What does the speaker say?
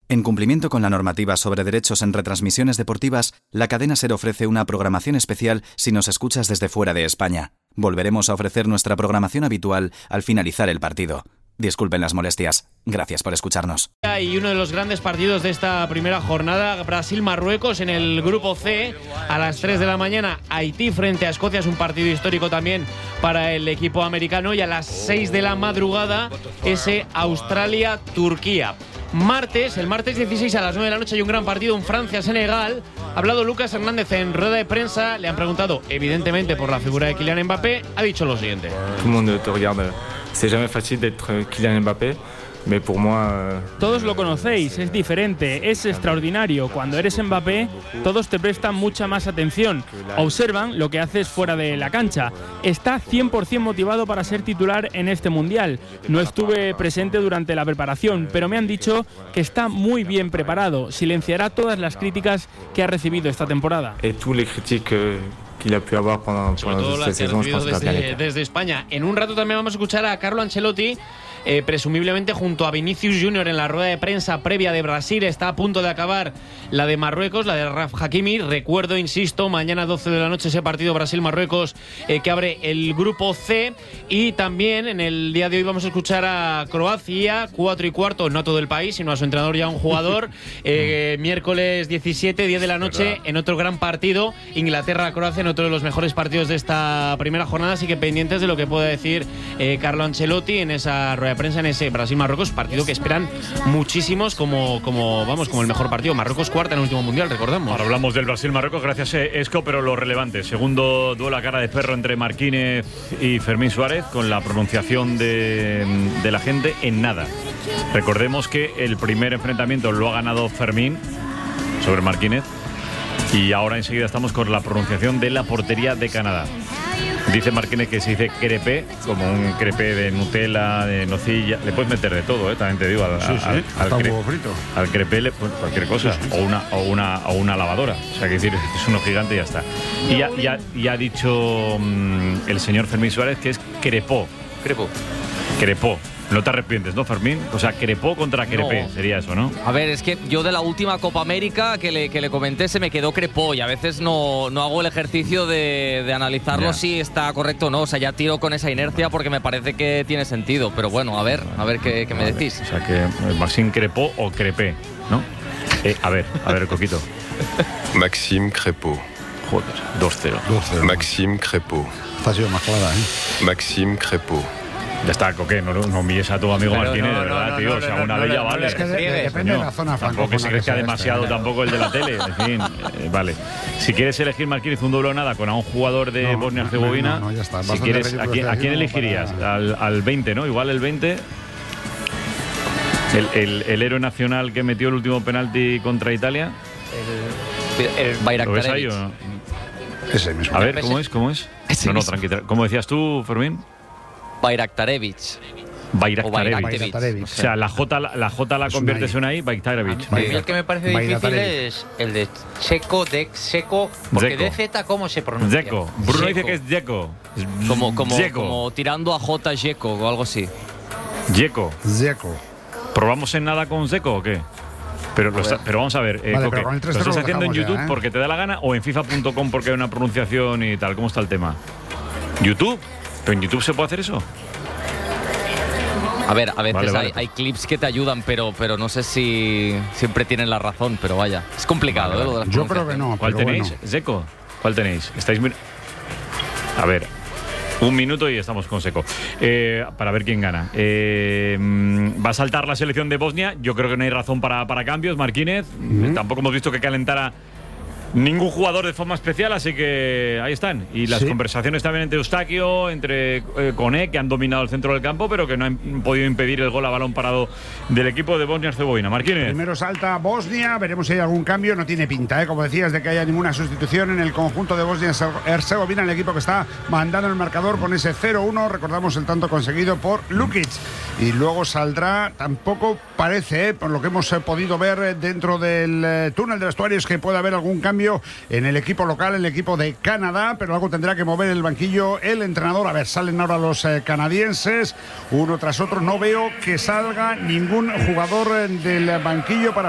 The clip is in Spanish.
En cumplimiento con la normativa sobre derechos en retransmisiones deportivas, la cadena SER ofrece una programación especial si nos escuchas desde fuera de España. Volveremos a ofrecer nuestra programación habitual al finalizar el partido. Disculpen las molestias. Gracias por escucharnos. Y uno de los grandes partidos de esta primera jornada, Brasil-Marruecos en el grupo C, a las 3 de la mañana, Haití frente a Escocia, es un partido histórico también para el equipo americano, y a las 6 de la madrugada, ese Australia-Turquía. El martes 16 a las 9 de la noche hay un gran partido, un Francia-Senegal. Ha hablado Lucas Hernández en rueda de prensa, le han preguntado evidentemente por la figura de Kylian Mbappé, ha dicho lo siguiente. Tout le monde te regarde. C'est jamais facile d'être Kylian Mbappé. Mais pour moi, Todos lo conocéis, es diferente, es extraordinario. Cuando eres Mbappé, todos te prestan mucha más atención. Observan lo que haces fuera de la cancha. Está 100% motivado para ser titular en este Mundial. No estuve presente durante la preparación, pero me han dicho que está muy bien preparado. Silenciará todas las críticas que ha recibido esta temporada. et tous les critiques qu'il a pu avoir pendant Sobre todo cette las que ha saison, je recibido pense qu'il va bien être. desde España. En un rato también vamos a escuchar a Carlo Ancelotti, presumiblemente junto a Vinicius Junior en la rueda de prensa previa de Brasil. Está a punto de acabar la de Marruecos, la de Raf Hakimi. Recuerdo, insisto, mañana 12 de la noche ese partido Brasil-Marruecos que abre el grupo C. Y también en el día de hoy vamos a escuchar a Croacia, 4:15, no a todo el país, sino a su entrenador y a un jugador. Miércoles 17, 10 de la noche, en otro gran partido, Inglaterra-Croacia, en otro de los mejores partidos de esta primera jornada. Así que pendientes de lo que pueda decir Carlo Ancelotti en esa rueda de prensa, en ese Brasil-Marruecos, partido que esperan muchísimos como el mejor partido. Marruecos cuarta en el último mundial, recordamos. Ahora hablamos del Brasil-Marruecos, gracias Esco, pero lo relevante, segundo duelo a cara de perro entre Marquínez y Fermín Suárez, con la pronunciación de la gente en nada. Recordemos que el primer enfrentamiento lo ha ganado Fermín sobre Marquínez, y ahora enseguida estamos con la pronunciación de la portería de Canadá. Dice Marquínez que se dice crepé, como un crepé de Nutella, de nocilla. Le puedes meter de todo, también te digo. Al huevo frito. Al crepé, cualquier cosa. Sí. O una lavadora. O sea, que decir, es uno gigante y ya está. Y ha dicho el señor Fermín Suárez que es crepó. Crepó. No te arrepientes, ¿no, Fermín? O sea, crepó contra crepé, no. Sería eso, ¿no? A ver, es que yo de la última Copa América que le comenté se me quedó crepó, y a veces no hago el ejercicio de analizarlo si está correcto o no. O sea, ya tiro con esa inercia porque me parece que tiene sentido. Pero bueno, a ver qué me decís. O sea, que Maxime crepó o crepé, ¿no? A ver, Coquito. Maxime Crépeau. Joder, 2-0. Maxime Crépeau. Esta ha sido más clara, Maxime Crépeau. Ya está, Coque, no humilles a tu amigo Martínez, de verdad, tío. O sea, una bella vale. Es que depende de la zona francófona. Tampoco se crezca demasiado tampoco el de la tele. En fin, vale. Si quieres elegir, Martínez, un doble o nada con a un jugador de Bosnia-Herzegovina, ya está. Si quieres, ¿a quién elegirías? Al 20, ¿no? Igual el 20. El héroe nacional que metió el último penalti contra Italia. El ¿Lo ves ahí o no? Ese mismo. A ver, ¿cómo es? No, tranquilo. ¿Cómo decías tú, Fermín? Bayraktarevich. O sea, la J la conviertes en ahí, Bayraktarevich. El que me parece difícil es el de Checo, porque DZ, ¿cómo se pronuncia? Dzeko. Bruno dice que es Dzeko. Como tirando a J Dzeko o algo así. Dzeko. Dzeko. ¿Probamos en nada con Dzeko o qué? Pero vamos a ver, vale, Coque, ¿lo estás haciendo en YouTube porque te da la gana o en FIFA.com porque hay una pronunciación y tal? ¿Cómo está el tema? ¿YouTube? ¿Pero en YouTube se puede hacer eso? A ver, a veces vale. Hay clips que te ayudan, pero no sé si siempre tienen la razón, pero vaya. Es complicado, vale. Lo de las Yo creo que no. ¿Cuál tenéis? Bueno. ¿Dzeko? ¿Cuál tenéis? A ver, un minuto y estamos con Dzeko. Para ver quién gana. Va a saltar la selección de Bosnia. Yo creo que no hay razón para cambios. Marquínez. Tampoco hemos visto que calentara ningún jugador de forma especial, así que ahí están. Y las conversaciones también entre Eustaquio, entre Koné, que han dominado el centro del campo, pero que no han podido impedir el gol a balón parado del equipo de Bosnia-Herzegovina. Marquínez. Primero salta Bosnia, veremos si hay algún cambio. No tiene pinta, como decías, de que haya ninguna sustitución en el conjunto de Bosnia-Herzegovina, el equipo que está mandando el marcador con ese 0-1. Recordamos el tanto conseguido por Lukic. Y luego saldrá, tampoco parece, por lo que hemos podido ver dentro del túnel de vestuarios, que pueda haber algún cambio en el equipo local, el equipo de Canadá, pero algo tendrá que mover el banquillo el entrenador. A ver, salen ahora los canadienses, uno tras otro. No veo que salga ningún jugador del banquillo para